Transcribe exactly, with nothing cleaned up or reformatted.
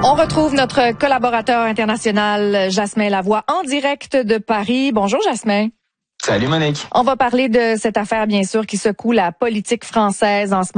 On retrouve notre collaborateur international, Jasmin Lavoie, en direct de Paris. Bonjour, Jasmin. Salut, Monique. On va parler de cette affaire, bien sûr, qui secoue la politique française en ce moment.